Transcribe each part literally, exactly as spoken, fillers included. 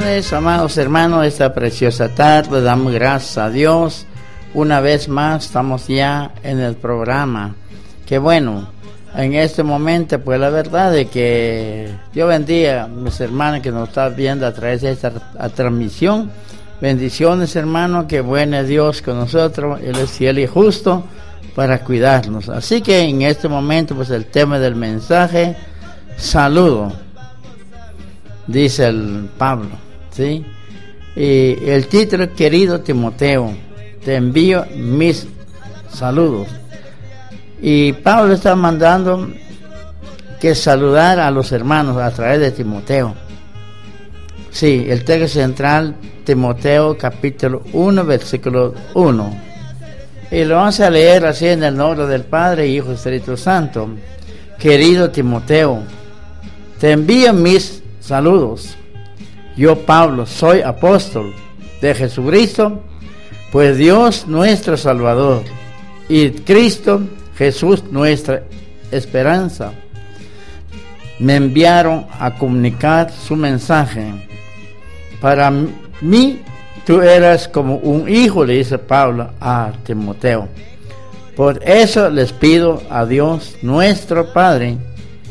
Bendiciones, amados hermanos, esta preciosa tarde damos gracias a Dios. Una vez más estamos ya en el programa. Qué bueno, en este momento pues la verdad es que Dios bendiga a mis hermanos que nos están viendo a través de esta transmisión. Bendiciones, hermanos, que bueno es Dios con nosotros, Él es fiel y justo para cuidarnos. Así que en este momento pues el tema del mensaje, saludo, dice el Pablo, ¿sí? Y el título, querido Timoteo, te envío mis saludos. Y Pablo está mandando que saludar a los hermanos a través de Timoteo. Sí, el texto central, Timoteo capítulo uno, versículo uno. Y lo vamos a leer así en el nombre del Padre, Hijo y Espíritu Santo. Querido Timoteo, te envío mis saludos. Yo, Pablo, soy apóstol de Jesucristo, pues Dios nuestro Salvador y Cristo Jesús nuestra esperanza me enviaron a comunicar su mensaje. Para mí tú eras como un hijo, le dice Pablo a Timoteo. Por eso les pido a Dios nuestro Padre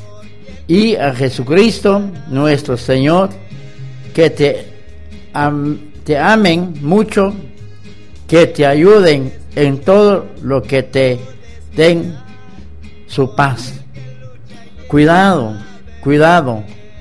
y a Jesucristo nuestro Señor que te, am, te amen mucho, que te ayuden en todo lo que te den su paz. Cuidado, cuidado.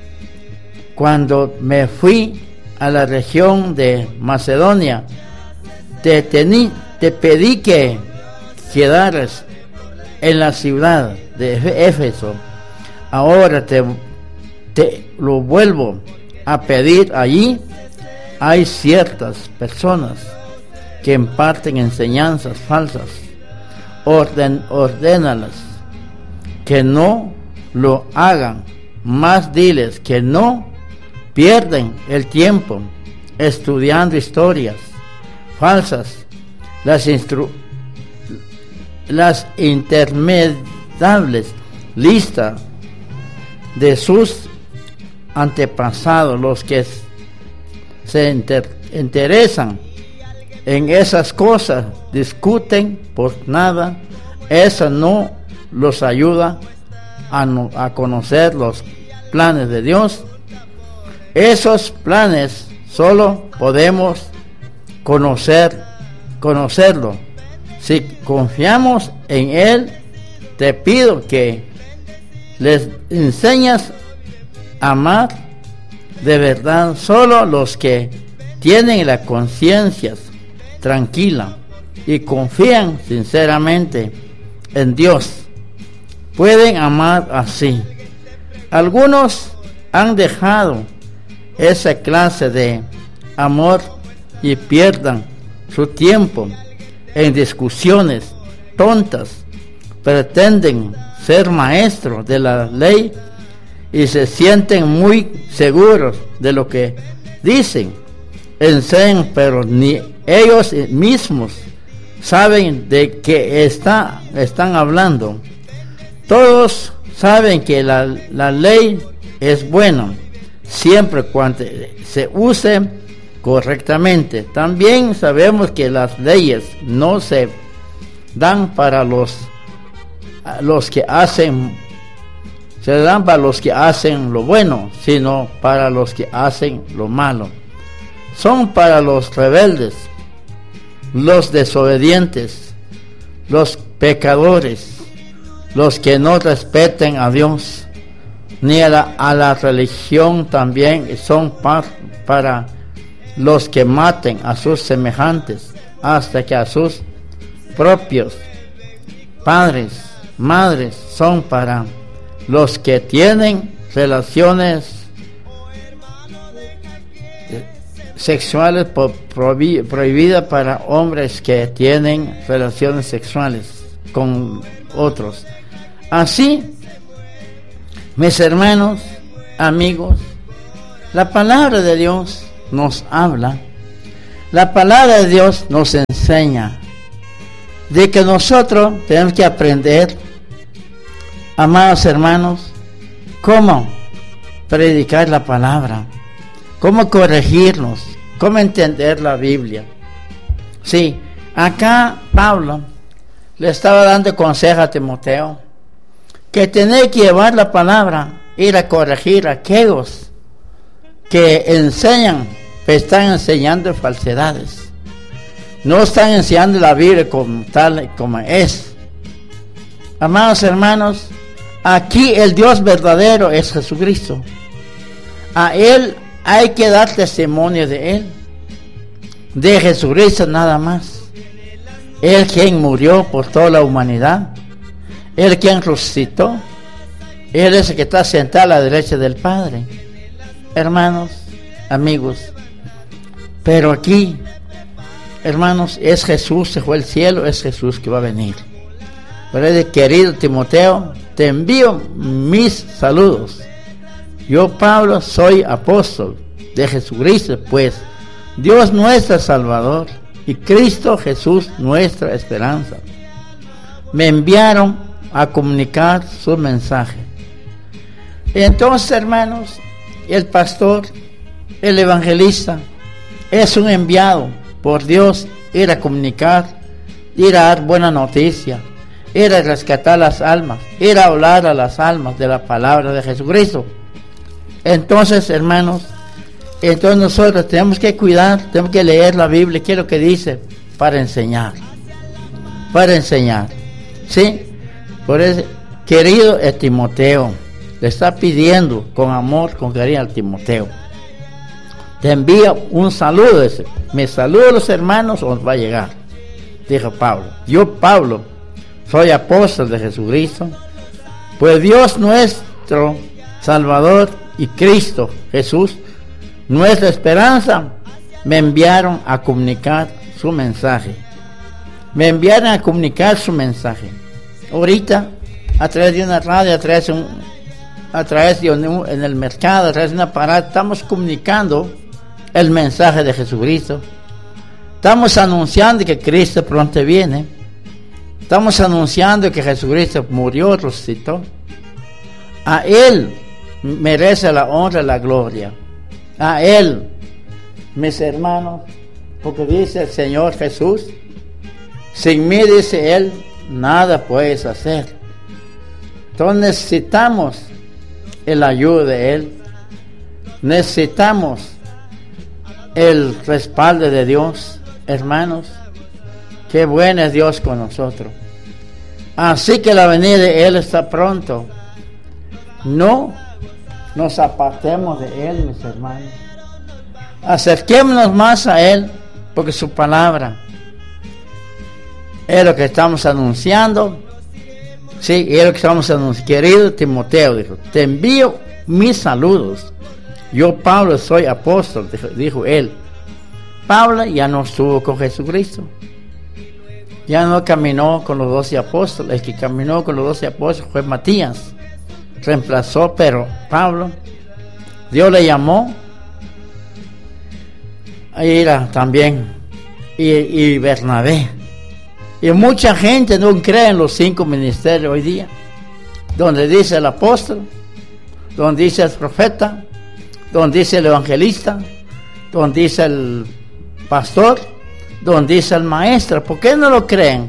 Cuando me fui a la región de Macedonia, te, tení, te pedí que quedaras en la ciudad de Éfeso. Ahora te, te lo vuelvo a pedir. Allí hay ciertas personas que imparten enseñanzas falsas. Orden, ordénalas que no lo hagan. Más diles que no pierden el tiempo estudiando historias falsas, las, instru- las interminables listas de sus antepasados, los que se inter- interesan en esas cosas, discuten por nada. Eso no los ayuda a, no, a conocer los planes de Dios. Esos planes solo podemos conocer, conocerlo si confiamos en Él. Te pido que les enseñas a amar de verdad. Solo los que tienen la conciencia tranquila y confían sinceramente en Dios pueden amar así. Algunos han dejado esa clase de amor y pierdan su tiempo en discusiones tontas. Pretenden ser maestros de la ley y se sienten muy seguros de lo que dicen, enseñan, pero ni ellos mismos saben de qué está, están hablando. Todos saben que la, la ley es buena siempre cuando se use correctamente. También sabemos que las leyes no se dan para los los que hacen se dan para los que hacen lo bueno, sino para los que hacen lo malo. Son para los rebeldes, los desobedientes, los pecadores, los que no respeten a Dios ni a la, a la religión. También son par, para los que maten a sus semejantes, hasta que a sus propios padres, madres. Son para los que tienen relaciones sexuales prohibidas, para hombres que tienen relaciones sexuales con otros. Así, mis hermanos, amigos, la palabra de Dios nos habla, la palabra de Dios nos enseña de que nosotros tenemos que aprender, amados hermanos, cómo predicar la palabra, cómo corregirnos, cómo entender la Biblia. Sí, acá Pablo le estaba dando consejo a Timoteo, que tenía que llevar la palabra, ir a corregir a aquellos que enseñan, pero están enseñando falsedades. No están enseñando la Biblia como tal como es. Amados hermanos, aquí el Dios verdadero es Jesucristo. A Él hay que dar testimonio de Él, de Jesucristo nada más. Él quien murió por toda la humanidad, Él quien resucitó, Él es el que está sentado a la derecha del Padre. Hermanos, amigos, pero aquí, hermanos, es Jesús, se fue al cielo, es Jesús que va a venir. Pero es, querido Timoteo, te envío mis saludos. Yo, Pablo, soy apóstol de Jesucristo, pues Dios nuestro Salvador y Cristo Jesús nuestra esperanza me enviaron a comunicar su mensaje. Entonces, hermanos, el pastor, el evangelista, es un enviado por Dios, ir a comunicar, ir a dar buena noticia, ir a rescatar las almas, ir a hablar a las almas de la palabra de Jesucristo. Entonces, hermanos, entonces nosotros tenemos que cuidar, tenemos que leer la Biblia, ¿qué es lo que dice? Para enseñar, para enseñar, ¿sí? Por eso, querido Timoteo, le está pidiendo con amor, con cariño al Timoteo, te envío un saludo, ese. Me saludo a los hermanos, os va a llegar, dijo Pablo. Yo, Pablo, soy apóstol de Jesucristo, pues Dios nuestro Salvador y Cristo Jesús nuestra esperanza me enviaron a comunicar su mensaje. Me enviaron a comunicar su mensaje. Ahorita, a través de una radio, a través de un, a través de un, en el mercado, a través de una parada, estamos comunicando el mensaje de Jesucristo. Estamos anunciando que Cristo pronto viene. Estamos anunciando que Jesucristo murió, resucitó. A Él merece la honra y la gloria. A Él, mis hermanos, porque dice el Señor Jesús, sin mí, dice Él, nada puedes hacer. Entonces necesitamos el ayuda de Él, necesitamos el respaldo de Dios, hermanos. Qué bueno es Dios con nosotros. Así que la venida de Él está pronto. No nos apartemos de Él, mis hermanos. Acerquémonos más a Él, porque su palabra es lo que estamos anunciando. Sí, es lo que estamos anunciando. Querido Timoteo, dijo, te envío mis saludos. Yo, Pablo, soy apóstol, dijo, dijo él. Pablo ya no estuvo con Jesucristo. Ya no caminó con los doce apóstoles. El que caminó con los doce apóstoles fue Matías. Reemplazó, pero Pablo, Dios le llamó a ir a, también y, y Bernabé, y mucha gente no cree en los cinco ministerios hoy día, donde dice el apóstol, donde dice el profeta, donde dice el evangelista, donde dice el pastor, donde dice el maestro. ¿Por qué no lo creen?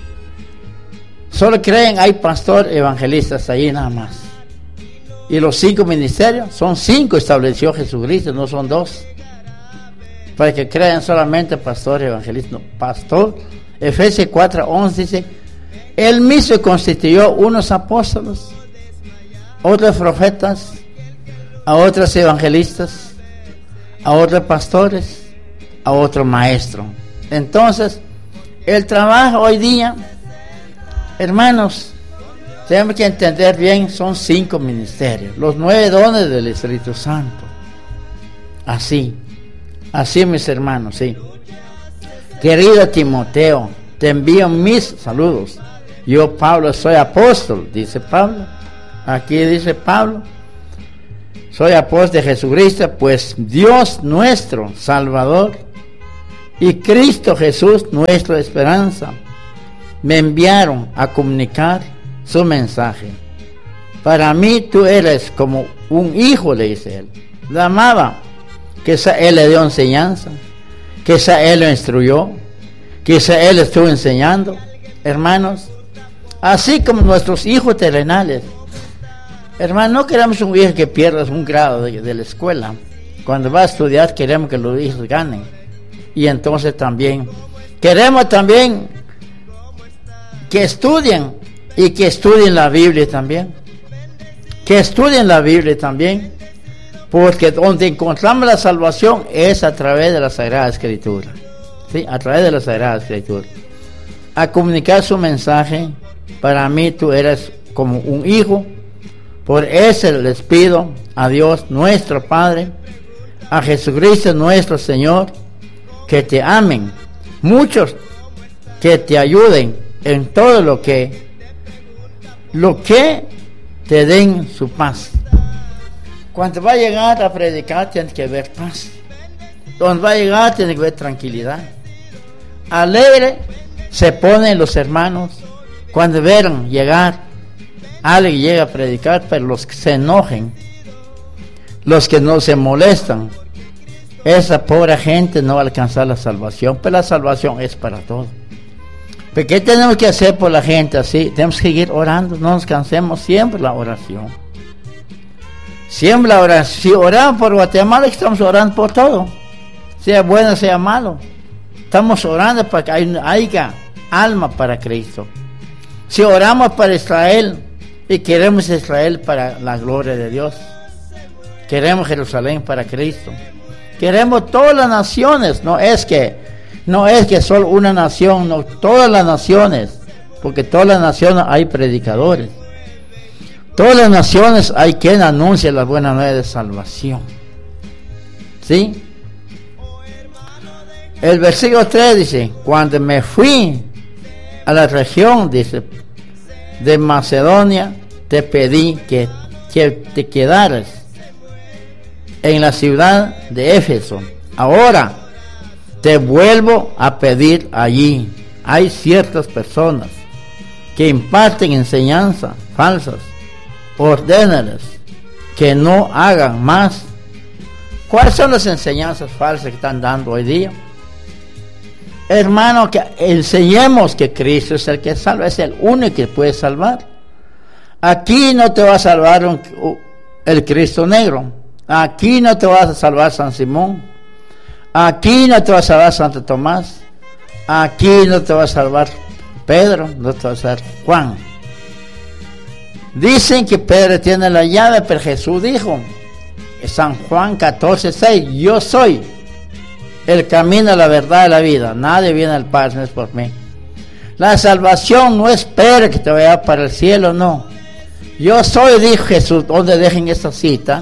Solo creen hay pastor, evangelistas ahí nada más. Y los cinco ministerios, son cinco estableció Jesucristo, no son dos. Para que crean solamente pastor, evangelista, no, pastor. Efesios cuatro once dice, Él mismo constituyó unos apóstoles, otros profetas, a otros evangelistas, a otros pastores, a otros maestros. Entonces, el trabajo hoy día, hermanos, tenemos que entender bien, son cinco ministerios, los nueve dones del Espíritu Santo. Así, así mis hermanos, sí. Querido Timoteo, te envío mis saludos. Yo, Pablo, soy apóstol, dice Pablo. Aquí dice Pablo, soy apóstol de Jesucristo, pues Dios nuestro Salvador y Cristo Jesús nuestra esperanza me enviaron a comunicar su mensaje. Para mí tú eres como un hijo, le dice él. La amaba. Quizá Él le dio enseñanza, quizá Él lo instruyó, quizá Él estuvo enseñando. Hermanos, así como nuestros hijos terrenales, hermanos, no queremos un hijo que pierda un grado de, de la escuela. Cuando va a estudiar queremos que los hijos ganen. Y entonces también queremos también que estudien, y que estudien la Biblia también. Que estudien la Biblia también. Porque donde encontramos la salvación es a través de la Sagrada Escritura. ¿Sí? A través de la Sagrada Escritura. A comunicar su mensaje. Para mí tú eres como un hijo. Por eso les pido a Dios nuestro Padre, a Jesucristo nuestro Señor, que te amen. Muchos que te ayuden en todo lo que lo que te den su paz. Cuando va a llegar a predicar tienes que ver paz. Cuando va a llegar tienes que ver tranquilidad. Alegre se ponen los hermanos cuando verán llegar alguien llega a predicar, pero los que se enojen, los que no se molestan, esa pobre gente no va a alcanzar la salvación. Pero la salvación es para todos. ¿Pero qué tenemos que hacer por la gente así? Tenemos que seguir orando, no nos cansemos, siempre la oración. Siempre la oración. Si oramos por Guatemala, estamos orando por todo, sea bueno, sea malo. Estamos orando para que haya alma para Cristo. Si oramos para Israel, y queremos Israel para la gloria de Dios, queremos Jerusalén para Cristo, queremos todas las naciones. No es que no es que solo una nación, no, todas las naciones, porque todas las naciones hay predicadores, todas las naciones hay quien anuncia la buena nueva de salvación. ¿Sí? El versículo tres dice: cuando me fui a la región, dice, de Macedonia, te pedí que, que te quedaras en la ciudad de Éfeso. Ahora te vuelvo a pedir allí. Hay ciertas personas que imparten enseñanzas falsas. Ordénales que no hagan más. ¿Cuáles son las enseñanzas falsas que están dando hoy día? Hermano, que enseñemos que Cristo es el que salva, es el único que puede salvar. Aquí no te va a salvar un, el Cristo negro. Aquí no te va a salvar San Simón. Aquí no te va a salvar Santo Tomás. Aquí no te va a salvar Pedro, no te va a salvar Juan. Dicen que Pedro tiene la llave, pero Jesús dijo, San Juan catorce seis, yo soy el camino, la verdad y la vida. Nadie viene al Padre no es por mí. La salvación no espera que te vaya para el cielo, no. Yo soy, dijo Jesús. Donde dejen esta cita,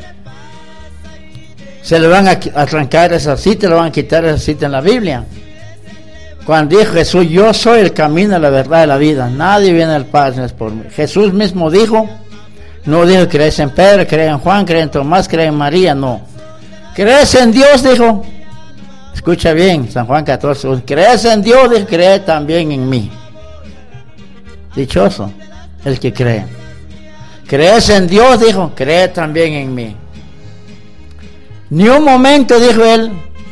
se le van a arrancar esa cita, le van a quitar esa cita en la Biblia. Cuando dijo Jesús, yo soy el camino, la verdad y la vida. Nadie viene al Padre no es por mí. Jesús mismo dijo, no dijo crees en Pedro, crees en Juan, crees en Tomás, crees en María, no. Crees en Dios, dijo. Escucha bien, San Juan catorce, crees en Dios, dijo, cree también en mí. Dichoso el que cree. Crees en Dios, dijo, cree también en mí. Ni un momento dijo él,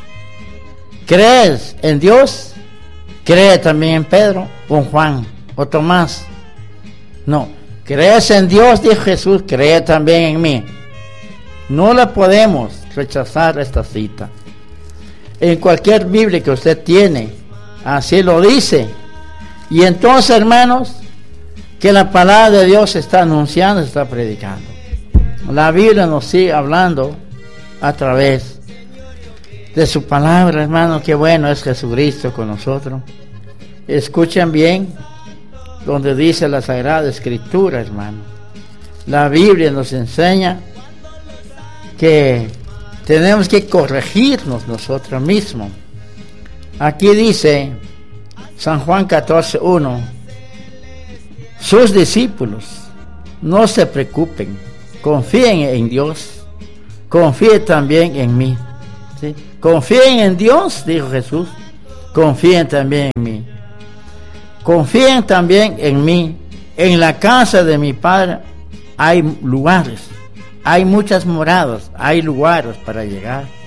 crees en Dios, cree también en Pedro, o en Juan, o Tomás. No, crees en Dios, dijo Jesús, cree también en mí. No la podemos rechazar esta cita. En cualquier Biblia que usted tiene, así lo dice. Y entonces, hermanos, que la palabra de Dios se está anunciando, se está predicando. La Biblia nos sigue hablando a través de su palabra, hermanos. Qué bueno es Jesucristo con nosotros. Escuchen bien donde dice la Sagrada Escritura, hermano. La Biblia nos enseña que tenemos que corregirnos nosotros mismos. Aquí dice San Juan catorce uno, sus discípulos no se preocupen, confíen en Dios, confíen también en mí. ¿Sí? Confíen en Dios, dijo Jesús, confíen también en mí. Confíen también en mí. En la casa de mi Padre hay lugares, hay muchas moradas, hay lugares para llegar.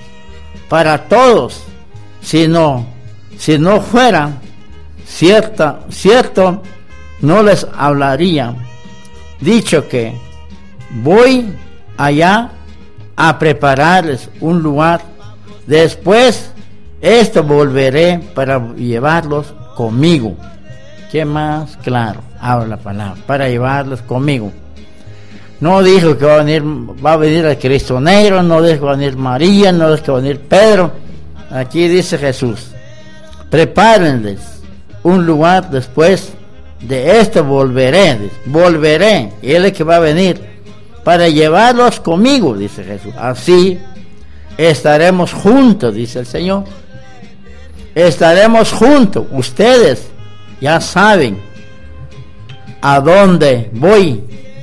para todos, sino si no fuera cierta, cierto, no les hablaría. Dicho que voy allá a prepararles un lugar, después esto volveré para llevarlos conmigo. ¿Qué más claro habla la palabra? Para llevarlos conmigo. No dijo que va a venir, va a venir el Cristo negro, no dijo que va a venir María, no dijo que va a venir Pedro. Aquí dice Jesús: prepárenles un lugar, después de esto volveré, volveré, y Él es que va a venir para llevarlos conmigo, dice Jesús. Así estaremos juntos, dice el Señor. Estaremos juntos. Ustedes ya saben a dónde voy.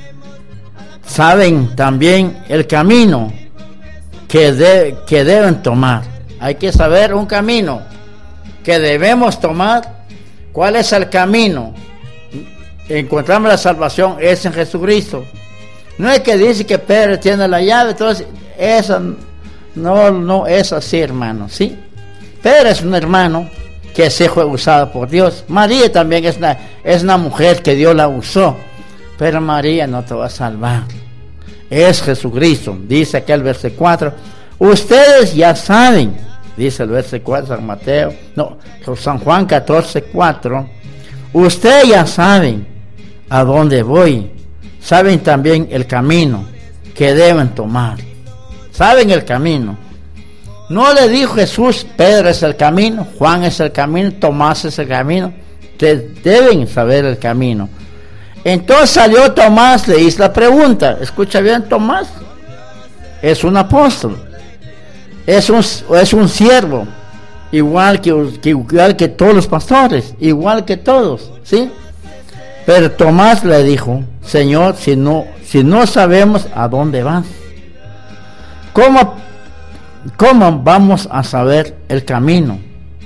Saben también el camino que, de, que deben tomar. Hay que saber un camino que debemos tomar. ¿Cuál es el camino? Encontramos la salvación, es en Jesucristo. No es que dice que Pedro tiene la llave, entonces eso no, no es así, hermano, ¿sí? Pedro es un hermano que se fue usado por Dios. María también es una, es una mujer que Dios la usó, pero María no te va a salvar. Es Jesucristo. Dice aquí el verso cuatro: ustedes ya saben, dice el verso cuatro, San Mateo, no, San Juan catorce, cuatro. Ustedes ya saben a dónde voy. Saben también el camino que deben tomar. Saben el camino. No le dijo Jesús: Pedro es el camino, Juan es el camino, Tomás es el camino. Ustedes deben saber el camino. Entonces salió Tomás, le hizo la pregunta. Escucha bien, Tomás es un apóstol, es un, es un siervo, igual que, que, igual que todos los pastores, igual que todos, ¿sí? Pero Tomás le dijo: Señor, si no, si no sabemos a dónde vas, ¿cómo, cómo vamos a saber el camino?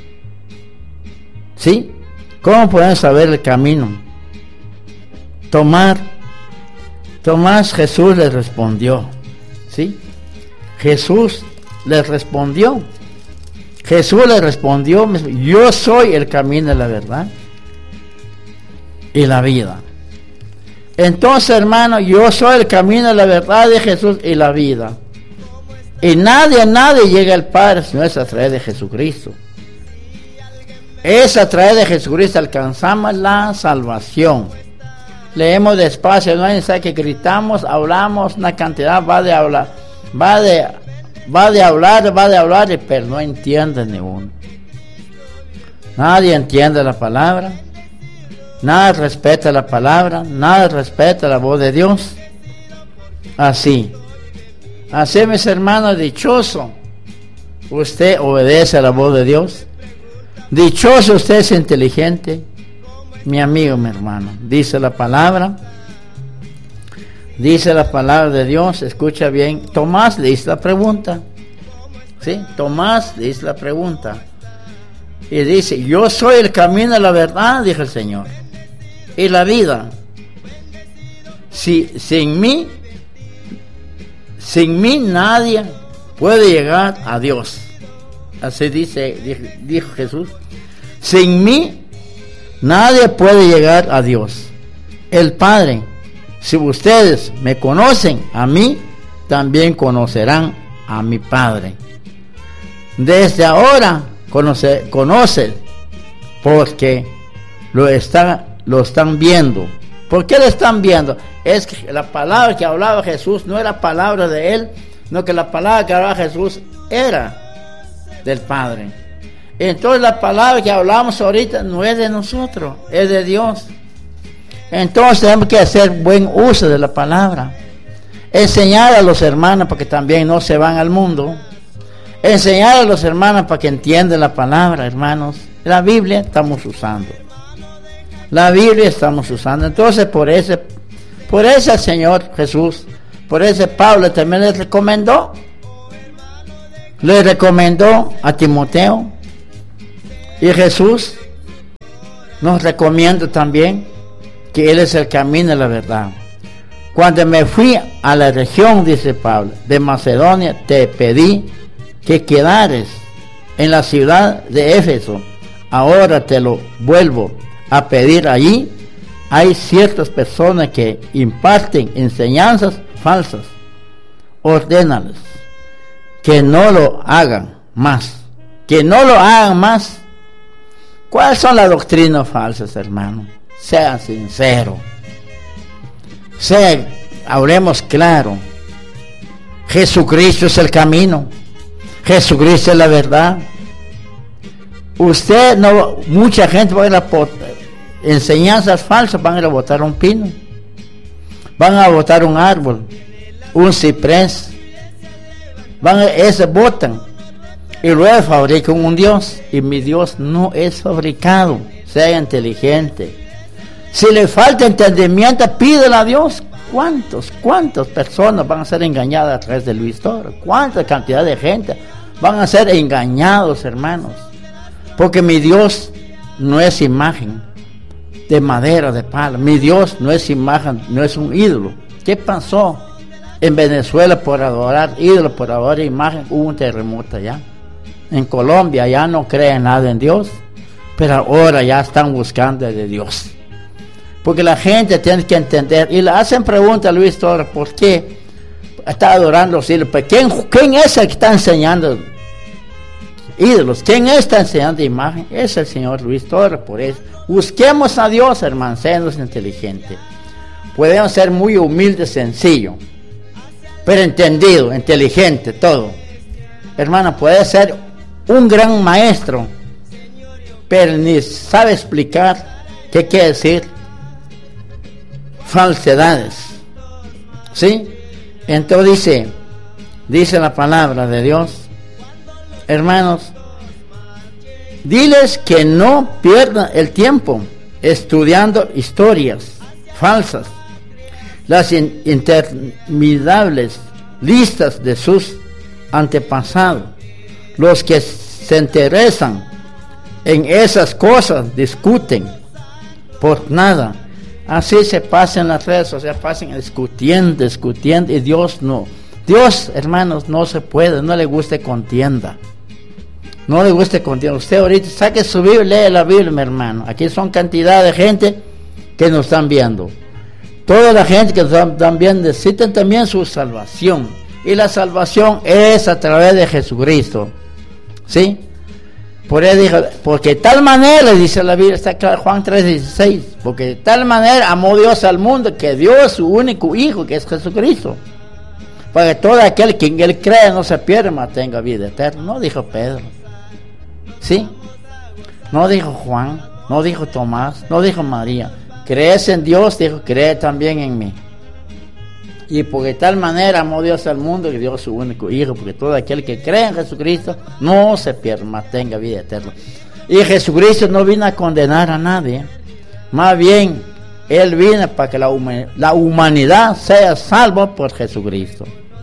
¿Sí? ¿Cómo podemos saber el camino? Tomar, Tomás, Jesús le respondió, ¿sí? Jesús le respondió, Jesús le respondió: yo soy el camino, la verdad y la vida. Entonces, hermano, yo soy el camino, la verdad de Jesús y la vida. Y nadie, nadie llega al Padre si no es a través de Jesucristo. Es a través de Jesucristo alcanzamos la salvación. Leemos despacio, no hay necesidad que gritamos, hablamos, una cantidad va de hablar, va de, va de hablar, va de hablar, pero no entiende ni uno. Nadie entiende la palabra, nada respeta la palabra, nada respeta la voz de Dios. Así, así, mis hermanos, dichoso usted obedece a la voz de Dios. Dichoso usted es inteligente, mi amigo, mi hermano. Dice la palabra, dice la palabra de Dios. Escucha bien. Tomás le hizo la pregunta, ¿sí? Tomás le hizo la pregunta y dice: yo soy el camino, la verdad, dijo el Señor, y la vida. Si, sin mí, sin mí nadie puede llegar a Dios. Así dice, dijo, dijo Jesús: sin mí nadie puede llegar a Dios, el Padre. Si ustedes me conocen a mí, también conocerán a mi Padre. Desde ahora conoce, conocen, porque lo están, lo están viendo. ¿Por qué lo están viendo? Es que la palabra que hablaba Jesús no era palabra de él, no, que la palabra que hablaba Jesús era del Padre. Entonces la palabra que hablamos ahorita no es de nosotros, es de Dios. Entonces tenemos que hacer buen uso de la palabra, enseñar a los hermanos para que también no se van al mundo, enseñar a los hermanos para que entiendan la palabra, hermanos. La Biblia estamos usando, la Biblia estamos usando. Entonces por ese, por ese el Señor Jesús, por ese Pablo también les recomendó, le recomendó a Timoteo. Y Jesús nos recomienda también que Él es el camino y la verdad. Cuando me fui a la región, dice Pablo, de Macedonia, te pedí que quedares en la ciudad de Éfeso, ahora te lo vuelvo a pedir. Allí hay ciertas personas que imparten enseñanzas falsas. Ordénales que no lo hagan más, que no lo hagan más. ¿Cuáles son las doctrinas falsas, hermano? Sean sinceros, sean, hablemos claro. Jesucristo es el camino, Jesucristo es la verdad. Usted no, mucha gente va a ir a por enseñanzas falsas, van a ir a botar un pino, van a botar un árbol, un ciprés, van a, ese botan y luego fabrican un Dios, y mi Dios no es fabricado. Sea inteligente. Si le falta entendimiento, pídele a Dios. ¿Cuántos, cuántas personas van a ser engañadas a través de Luis Toro? ¿Cuánta cantidad de gente van a ser engañados, hermanos? Porque mi Dios no es imagen de madera, de palo. Mi Dios no es imagen, no es un ídolo. ¿Qué pasó en Venezuela por adorar ídolos, por adorar imagen? Hubo un terremoto allá. En Colombia ya no creen nada en Dios, pero ahora ya están buscando de Dios. Porque la gente tiene que entender, y le hacen preguntas a Luis Torres, ¿por qué está adorando los ídolos? ¿Quién, ¿Quién es el que está enseñando ídolos? ¿Quién está enseñando imagen? Es el Señor Luis Torres. Por eso, busquemos a Dios, hermanos, seamos inteligentes. Podemos ser muy humildes, sencillos, pero entendido, inteligente, todo. Hermano, puede ser un gran maestro, pero ni sabe explicar qué quiere decir falsedades. ¿Sí? Entonces dice, dice la palabra de Dios, hermanos, diles que no pierdan el tiempo estudiando historias falsas, las in- interminables listas de sus antepasados. Los que se interesan en esas cosas discuten por nada. Así se pasan las redes sociales, pasan discutiendo, discutiendo, y Dios no. Dios, hermanos, no se puede, no le guste contienda. No le guste contienda. Usted ahorita saque su Biblia, lee la Biblia, mi hermano. Aquí son cantidad de gente que nos están viendo. Toda la gente que nos están viendo necesitan también su salvación. Y la salvación es a través de Jesucristo. ¿Sí? Por eso dijo, porque de tal manera, dice la Biblia, está claro, Juan tres dieciséis, porque de tal manera amó Dios al mundo que dio a su único Hijo, que es Jesucristo, para que todo aquel que en Él cree no se pierda, mas tenga vida eterna. No dijo Pedro, ¿sí? No dijo Juan, no dijo Tomás, no dijo María. Crees en Dios, dijo, cree también en mí. Y porque de tal manera amó Dios al mundo que dio a su único Hijo, porque todo aquel que cree en Jesucristo no se pierda, mas tenga vida eterna. Y Jesucristo no vino a condenar a nadie, más bien Él vino para que la, huma- la humanidad sea salva por Jesucristo.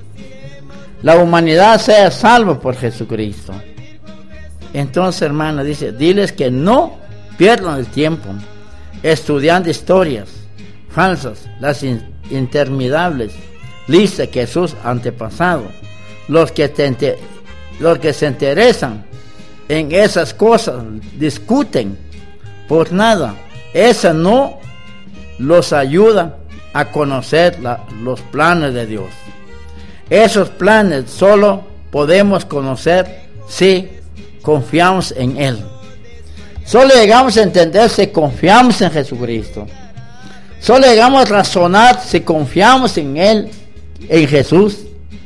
La humanidad sea salva por Jesucristo. Entonces, hermano, dice, diles que no pierdan el tiempo estudiando historias falsas, las in- interminables listas que sus antepasados, los que, te enter- los que se interesan en esas cosas, discuten por nada. Esa no los ayuda a conocer la, los planes de Dios. Esos planes solo podemos conocer si confiamos en Él. Solo llegamos a entender si confiamos en Jesucristo. Solo llegamos a razonar si confiamos en Él, en Jesús.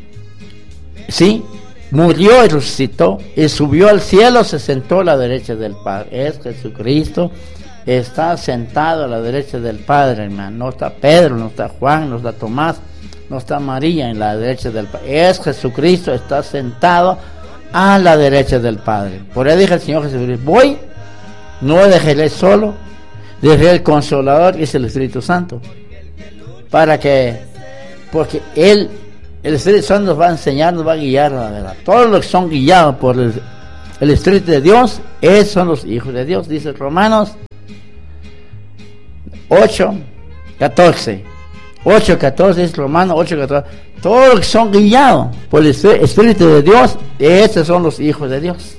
Sí, murió y resucitó y subió al cielo, se sentó a la derecha del Padre. Es Jesucristo, está sentado a la derecha del Padre, hermano. No está Pedro, no está Juan, no está Tomás, no está María en la derecha del Padre. Es Jesucristo, está sentado a la derecha del Padre. Por eso dije el Señor Jesucristo, voy, no dejaré solo, dejaré el Consolador, que es el Espíritu Santo, para que, porque Él, el Espíritu Santo nos va a enseñar, nos va a guiar a la verdad. Todos los que son guiados por el, el Espíritu de Dios, esos son los hijos de Dios, dice Romanos ocho, catorce. ocho, catorce es Romanos ocho, catorce. todos los que son guiados por el Espíritu de Dios, estos son los hijos de Dios.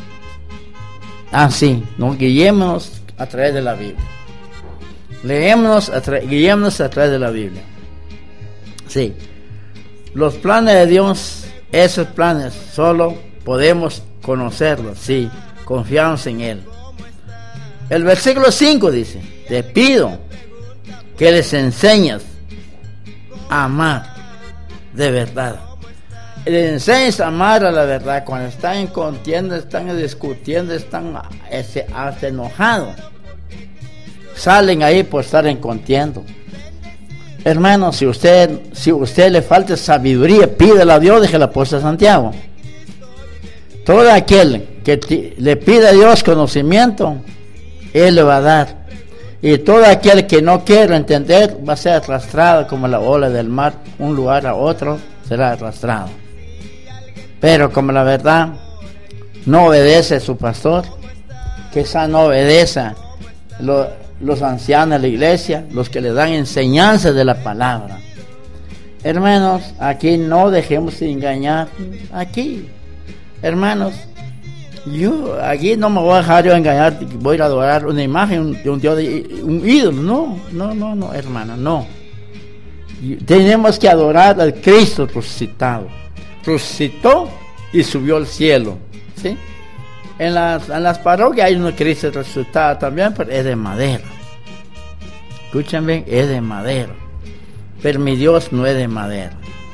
Así, nos guiémonos a través de la Biblia. Leémonos, a tra- guiémonos a través de la Biblia. Sí, los planes de Dios, esos planes, solo podemos conocerlos, sí, confiamos en Él. El versículo cinco dice: te pido que les enseñes a amar de verdad. Les enseñes a amar a la verdad. Cuando están en contienda, están discutiendo, están ese, hasta enojados, salen ahí por estar en contienda. Hermano, si usted si usted le falta sabiduría, pídela a Dios, dice el apóstol Santiago. Todo aquel que t- le pide a Dios conocimiento, Él le va a dar. Y todo aquel que no quiere entender va a ser arrastrado como la ola del mar, un lugar a otro será arrastrado. Pero como la verdad no obedece a su pastor, quizá no obedece lo, los ancianos de la iglesia, los que le dan enseñanza de la palabra. Hermanos, aquí no dejemos de engañar. Aquí, hermanos, yo aquí no me voy a dejar yo engañar, voy a ir a adorar una imagen de un dios, de un ídolo. No, no, no, no, hermano, no. Tenemos que adorar al Cristo resucitado. Resucitó y subió al cielo, ¿sí? En las, en las parroquias hay una Cristo resucitado también, pero es de madera. Escuchen bien, es de madera. Pero mi Dios no es de madera.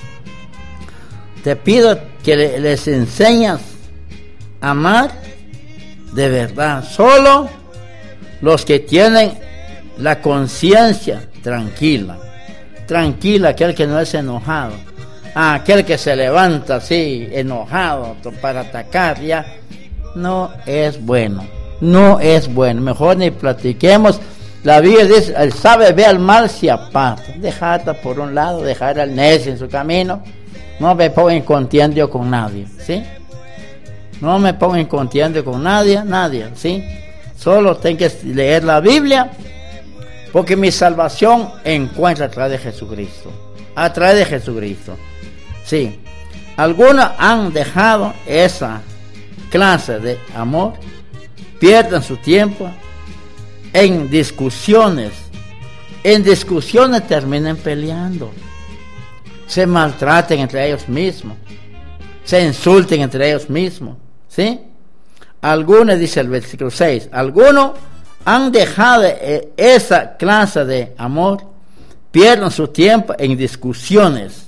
Te pido que le, les enseñes a amar de verdad. Solo los que tienen la conciencia tranquila. Tranquila, aquel que no es enojado. Ah, aquel que se levanta así, enojado, para atacar, ya. No es bueno. No es bueno. Mejor ni platiquemos. La Biblia dice: el sabe ve al mal se aparta. Dejadla por un lado, dejar al necio en su camino. No me pongo en contienda con nadie, ¿sí? No me pongo en contienda con nadie, nadie, ¿sí? Solo tengo que leer la Biblia, porque mi salvación encuentra a través de Jesucristo. A través de Jesucristo. Sí. Algunos han dejado esa clase de amor, pierden su tiempo en discusiones. En discusiones terminan peleando. Se maltraten entre ellos mismos. Se insulten entre ellos mismos. ¿Sí? Algunos, dice el versículo seis, algunos han dejado esa clase de amor, pierden su tiempo en discusiones.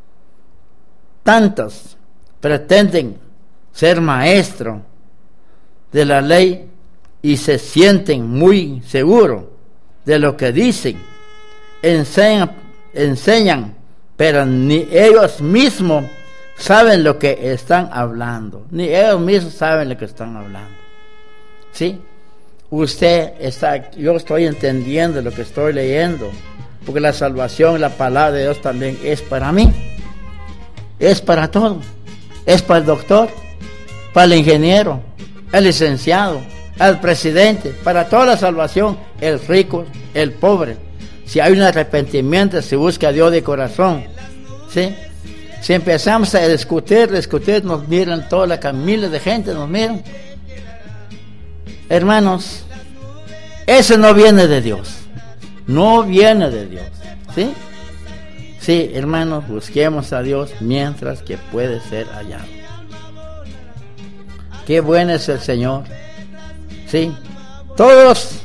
Tantos pretenden ser maestros de la ley y se sienten muy seguros de lo que dicen. Enseñan, enseñan, pero ni ellos mismos saben lo que están hablando. Ni ellos mismos saben lo que están hablando. ¿Sí? Usted está, yo estoy entendiendo lo que estoy leyendo, porque la salvación, la palabra de Dios también es para mí. Es para todo. Es para el doctor, para el ingeniero, el licenciado, el presidente, para toda la salvación, el rico, el pobre. Si hay un arrepentimiento, se busca a Dios de corazón. ¿Sí? Si empezamos a discutir, discutir, nos miran toda la camila de gente, nos miran. Hermanos, eso no viene de Dios. No viene de Dios. ¿Sí? Sí, hermanos, busquemos a Dios mientras que puede ser hallado. Qué bueno es el Señor. Sí, todos,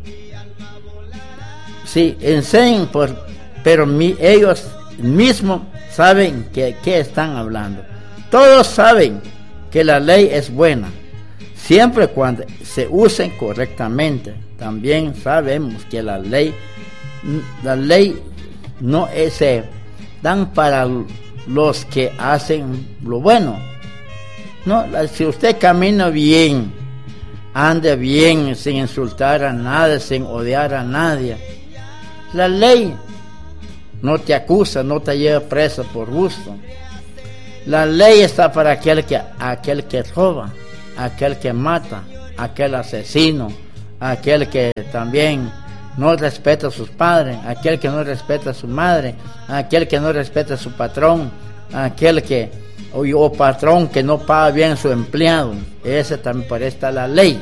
sí, enseñan, por, pero mi, ellos mismos saben que, que están hablando. Todos saben que la ley es buena, siempre cuando se usen correctamente. También sabemos que la ley, la ley no es eh, dan para los que hacen lo bueno. No, si usted camina bien, ande bien, sin insultar a nadie, sin odiar a nadie, la ley no te acusa, no te lleva preso por gusto. La ley está para aquel que, aquel que roba, aquel que mata, aquel asesino, aquel que también no respeta a sus padres, aquel que no respeta a su madre, aquel que no respeta a su patrón, aquel que o, o patrón que no paga bien a su empleado. Ese también, por esta la ley,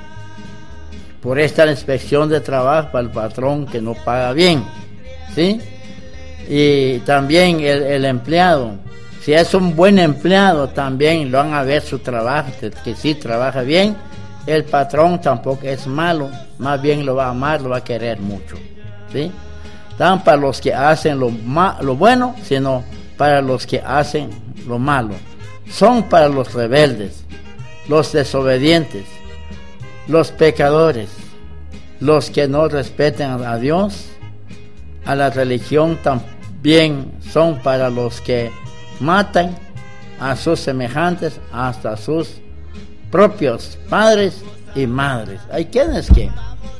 por esta la inspección de trabajo para el patrón que no paga bien, ¿sí? Y también el, el empleado, si es un buen empleado, también lo van a ver su trabajo, que sí trabaja bien. El patrón tampoco es malo, más bien lo va a amar, lo va a querer mucho, ¿sí? No para los que hacen lo, ma- lo bueno, sino para los que hacen lo malo. Son para los rebeldes, los desobedientes, los pecadores, los que no respetan a Dios, a la religión. También son para los que matan a sus semejantes, hasta sus propios padres y madres. Hay quienes que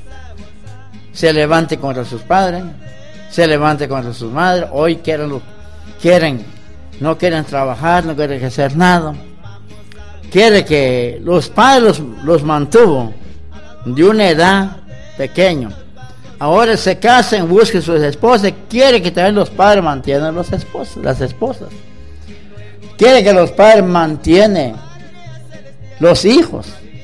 se levanten contra sus padres, se levanten contra sus madres. Hoy quieren, quieren no quieren trabajar, no quieren hacer nada. Quiere que los padres los, los mantuvo de una edad pequeña. Ahora se casan, busquen sus esposas. Quiere que también los padres mantengan los esposos, las esposas. Quiere que los padres mantienen los hijos.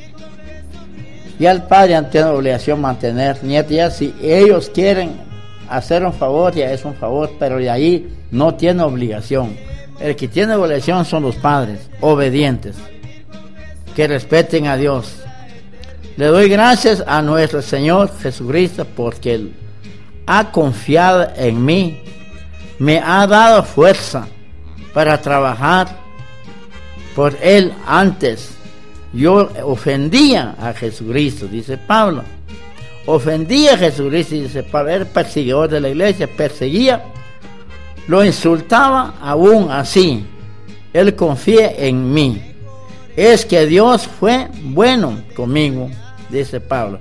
Ya el padre tiene obligación de mantener nietos. Ya si ellos quieren hacer un favor, ya es un favor, pero de ahí no tiene obligación. El que tiene obligación son los padres obedientes, que respeten a Dios. Le doy gracias a nuestro Señor Jesucristo porque Él ha confiado en mí, me ha dado fuerza para trabajar por Él. Antes yo ofendía a Jesucristo, dice Pablo, ofendía a Jesucristo, dice Pablo, era perseguidor de la iglesia, perseguía, lo insultaba. Aún así Él confía en mí. Es que Dios fue bueno conmigo, dice Pablo,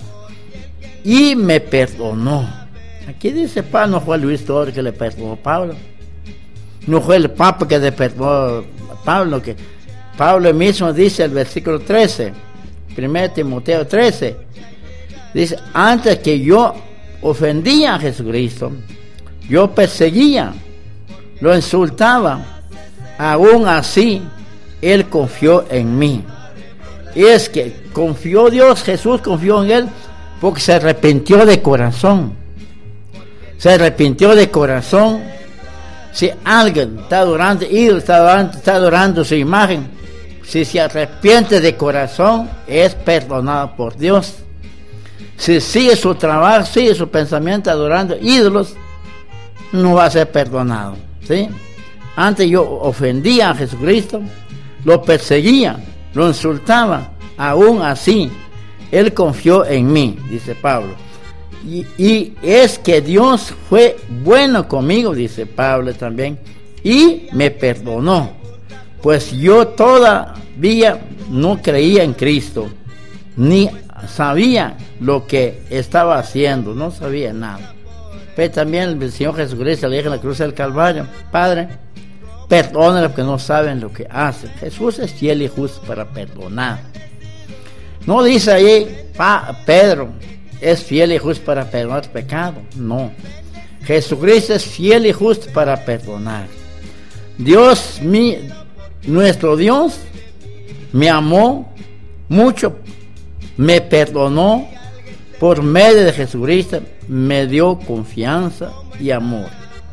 y me perdonó. Aquí dice Pablo, no fue Luis Torres que le perdonó a Pablo, no fue el Papa que le perdonó a Pablo, que Pablo mismo dice el versículo trece, primero Timoteo trece, dice: antes que yo ofendía a Jesucristo, yo perseguía, lo insultaba, aún así Él confió en mí. Es que confió Dios, Jesús confió en Él porque se arrepintió de corazón. Se arrepintió de corazón. Si alguien está adorando ídolos, está adorando, está adorando su imagen, si se arrepiente de corazón, es perdonado por Dios. Si sigue su trabajo, sigue su pensamiento adorando ídolos, no va a ser perdonado, ¿sí? Antes yo ofendía a Jesucristo, lo perseguía, lo insultaba, aún así Él confió en mí, dice Pablo. Y, y es que Dios fue bueno conmigo, dice Pablo también, y me perdonó, pues yo todavía no creía en Cristo, ni sabía lo que estaba haciendo, no sabía nada. Pero también el Señor Jesucristo le dijo en la cruz del Calvario: Padre, perdónale porque no saben lo que hacen. Jesús es fiel y justo para perdonar. No dice ahí, pa, Pedro es fiel y justo para perdonar pecado. No. Jesucristo es fiel y justo para perdonar. Dios, mi, nuestro Dios, me amó mucho, me perdonó por medio de Jesucristo, me dio confianza y amor.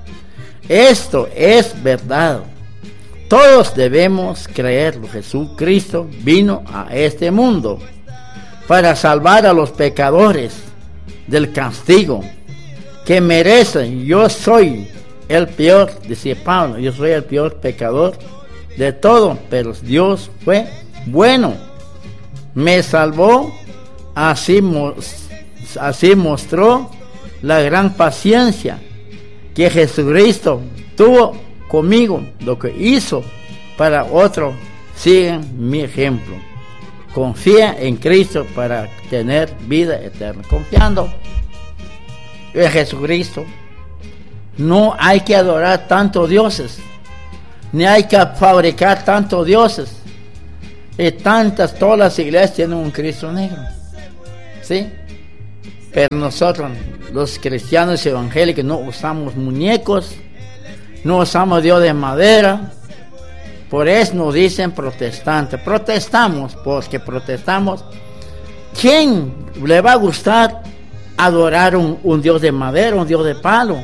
Esto es verdad. Todos debemos creerlo. Jesucristo vino a este mundo para salvar a los pecadores del castigo que merecen. Yo soy el peor, decía Pablo, yo soy el peor pecador de todo, pero Dios fue bueno, me salvó, así, así mostró la gran paciencia que Jesucristo tuvo conmigo, lo que hizo para otros. Sigan mi ejemplo. Confía en Cristo para tener vida eterna. Confiando en Jesucristo. No hay que adorar tantos dioses, ni hay que fabricar tantos dioses. Y tantas, todas las iglesias tienen un Cristo negro, ¿sí? Pero nosotros, los cristianos evangélicos, no usamos muñecos, no usamos Dios de madera. Por eso nos dicen protestantes. Protestamos, porque protestamos. ¿Quién le va a gustar adorar un, un Dios de madera, un Dios de palo?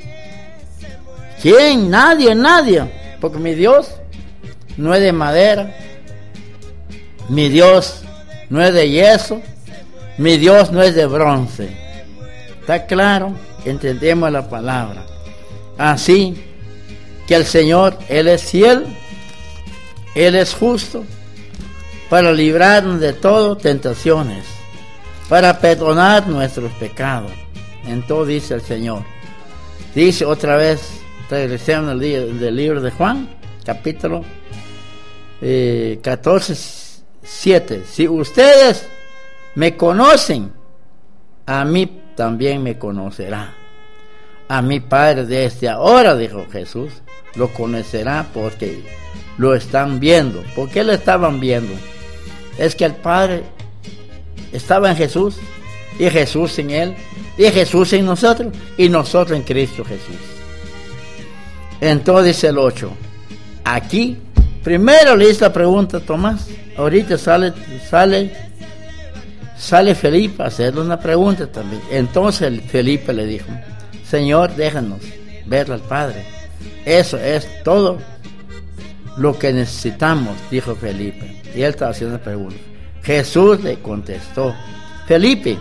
¿Quién? Nadie, nadie. Porque mi Dios no es de madera. Mi Dios no es de yeso. Mi Dios no es de bronce. ¿Está claro? Entendemos la palabra. Así que el Señor, Él es fiel, Él es justo, para librarnos de todas tentaciones, para perdonar nuestros pecados. Entonces dice el Señor. Dice otra vez, regresemos al del libro de Juan, capítulo eh, catorce, siete. Si ustedes me conocen, a mí también me conocerá. A mi Padre desde ahora, dijo Jesús, lo conocerá porque lo están viendo. ¿Por qué lo estaban viendo? Es que el Padre estaba en Jesús, y Jesús en Él, y Jesús en nosotros, y nosotros en Cristo Jesús. Entonces dice el ocho. Aquí, primero le hice la pregunta a Tomás. Ahorita sale, sale, sale Felipe a hacerle una pregunta también. Entonces Felipe le dijo: Señor, déjanos ver al Padre. Eso es todo lo que necesitamos, dijo Felipe. Y él estaba haciendo una pregunta. Jesús le contestó: Felipe,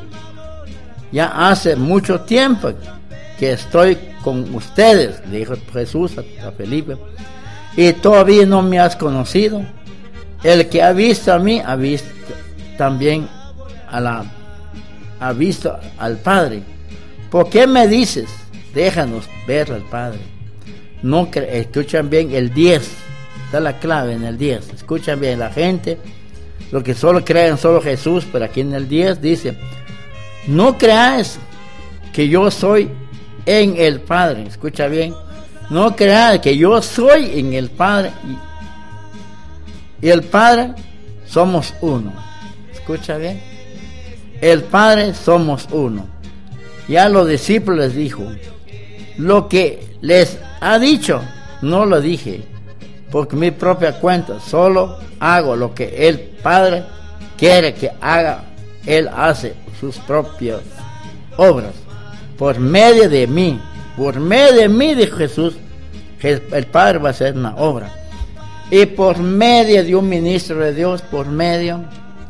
ya hace mucho tiempo que estoy con ustedes, le dijo Jesús a, a Felipe, y todavía no me has conocido. El que ha visto a mí ha visto también a la, ha visto al Padre. ¿Por qué me dices, déjanos ver al Padre? No cre- escuchan bien el diez, está la clave en el diez. Escuchan bien la gente, los que solo creen solo Jesús, pero aquí en el diez dice: no creáis que yo soy en el Padre. Escucha bien, no creáis que yo soy en el Padre y, y el Padre somos uno. Escucha bien, el Padre somos uno. Ya los discípulos les dijo: lo que les ha dicho no lo dije por mi propia cuenta, solo hago lo que el Padre quiere que haga. Él hace sus propias obras por medio de mí. Por medio de mí, dijo Jesús, el Padre va a hacer una obra. Y por medio de un ministro de Dios, por medio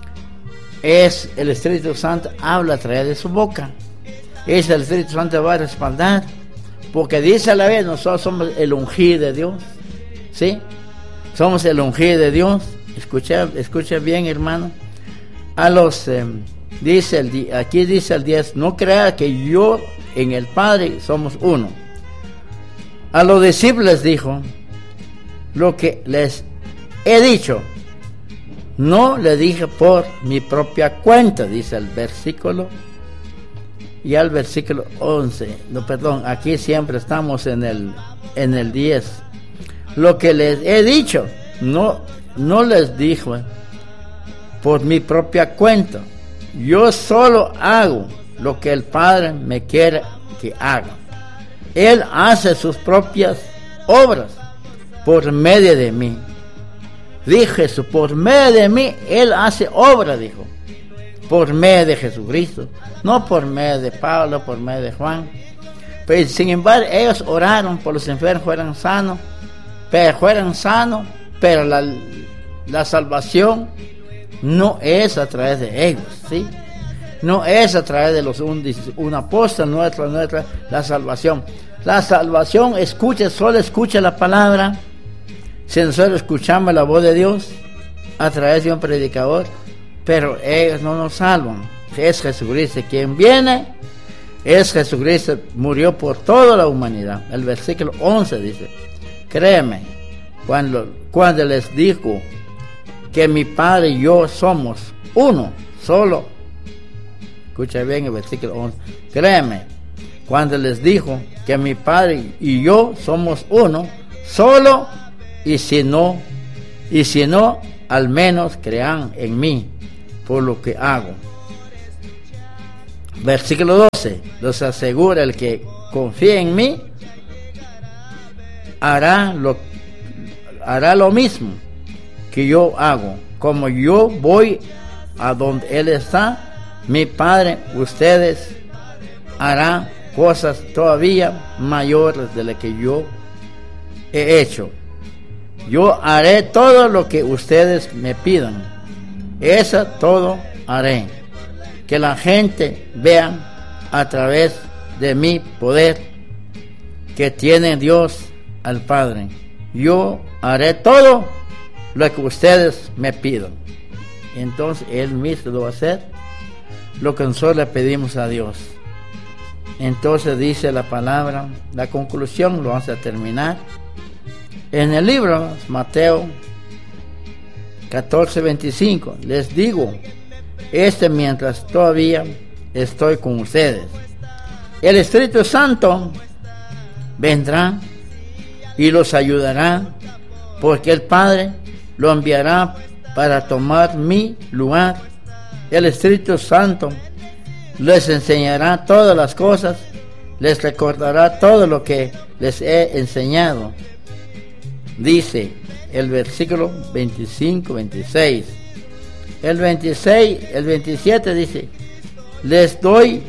es el Espíritu Santo, habla a través de su boca. Es el Espíritu Santo va a respaldar, porque dice a la vez, nosotros somos el ungido de Dios, ¿sí? Somos el ungido de Dios. Escucha, escucha bien, hermano. A los eh, dice el, aquí dice el diez: no crea que yo en el Padre somos uno. A los discípulos dijo: lo que les he dicho no le dije por mi propia cuenta, dice el versículo. Y al versículo once, no, perdón, aquí siempre estamos en el en el diez. Lo que les he dicho no no les dijo por mi propia cuenta. Yo solo hago lo que el Padre me quiere que haga. Él hace sus propias obras por medio de mí. Dijo Jesús: por medio de mí Él hace obra, dijo. Por medio de Jesucristo, no por medio de Pablo, por medio de Juan. Pero sin embargo, ellos oraron por los enfermos, fueran sanos, pero fueran sanos, pero la, la salvación no es a través de ellos, ¿sí? No es a través de los un, un apóstol, no es, no es a través de la salvación. La salvación, escucha, solo escucha la palabra. Si nosotros escuchamos la voz de Dios a través de un predicador, pero ellos no nos salvan. Es Jesucristo quien viene, es Jesucristo, murió por toda la humanidad. El versículo once dice: créeme, cuando, cuando les dijo que mi Padre y yo somos uno, solo. Escucha bien el versículo once. Créeme, cuando les dijo que mi Padre y yo somos uno, solo, y si no, y si no, al menos crean en mí por lo que hago. Versículo doce. Los asegura el que confía en mí, hará lo, hará lo mismo que yo hago. Como yo voy a donde Él está, mi Padre, ustedes harán cosas todavía mayores de las que yo he hecho. Yo haré todo lo que ustedes me pidan. Eso todo haré. Que la gente vea a través de mi poder que tiene Dios al Padre. Yo haré todo lo que ustedes me pidan. Entonces Él mismo lo va a hacer lo que nosotros le pedimos a Dios. Entonces dice la palabra, la conclusión lo vamos a terminar en el libro Mateo catorce veinticinco. Les digo este mientras todavía estoy con ustedes. El Espíritu Santo vendrá y los ayudará, porque el Padre lo enviará para tomar mi lugar. El Espíritu Santo les enseñará todas las cosas, les recordará todo lo que les he enseñado. Dice el versículo veinticinco, veintiséis. El veintiséis, el veintisiete dice: les doy,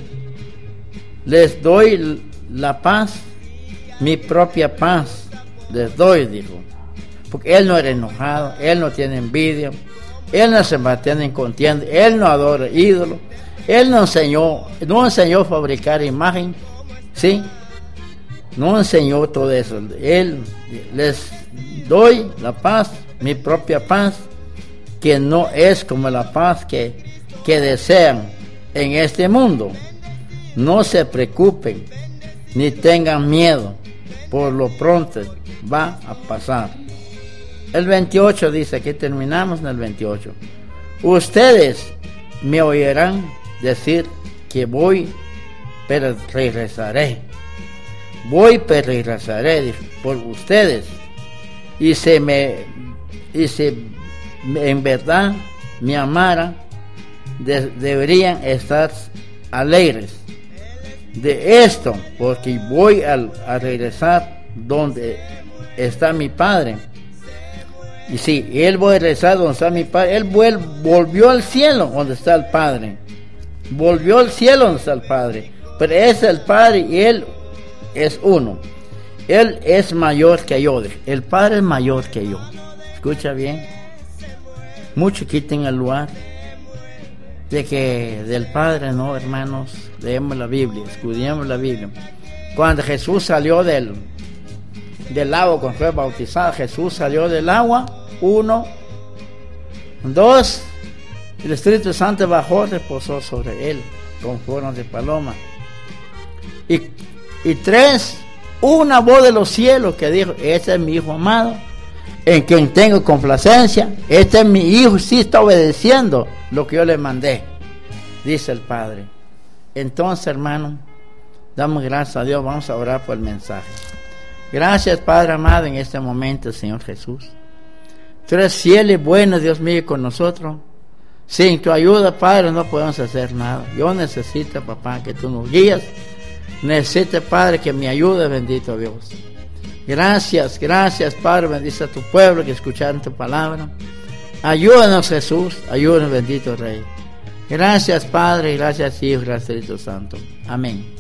les doy la paz, mi propia paz, les doy, dijo. Porque Él no era enojado, Él no tiene envidia, Él no se mantiene en contienda, Él no adora ídolos, Él no enseñó, no enseñó a fabricar imagen, ¿sí? No enseñó todo eso. Él les doy la paz, mi propia paz, que no es como la paz que, que desean en este mundo. No se preocupen ni tengan miedo, por lo pronto va a pasar. El veintiocho dice, aquí terminamos en el veintiocho. Ustedes me oirán decir que voy, pero regresaré. Voy, pero regresaré por ustedes. Y si me, y si en verdad me amara, de, deberían estar alegres de esto, porque voy a, a regresar donde está mi Padre. Y si Él voy a regresar donde está mi Padre, Él vuel, volvió al cielo donde está el Padre. Volvió al cielo donde está el Padre. Pero es el Padre y Él es uno. Él es mayor que yo. El Padre es mayor que yo. Escucha bien. Muchos quiten el lugar de que del Padre, no, hermanos. Leemos la Biblia, estudiamos la Biblia. Cuando Jesús salió del, del agua, cuando fue bautizado, Jesús salió del agua. Uno, dos, el Espíritu Santo bajó, reposó sobre él con forma de paloma. Y, y tres, una voz de los cielos que dijo: este es mi Hijo amado, en quien tengo complacencia. Este es mi Hijo, sí está obedeciendo lo que yo le mandé, dice el Padre. Entonces, hermano, damos gracias a Dios. Vamos a orar por el mensaje. Gracias, Padre amado, en este momento, Señor Jesús. Tú eres fiel y bueno, Dios mío, con nosotros. Sin tu ayuda, Padre, no podemos hacer nada. Yo necesito, papá, que tú nos guíes. Necesito, Padre, que me ayude, bendito Dios. Gracias, gracias, Padre, bendice a tu pueblo que escucharon tu palabra. Ayúdanos, Jesús, ayúdanos, bendito Rey. Gracias, Padre, gracias, Hijo, gracias, Espíritu Santo. Amén.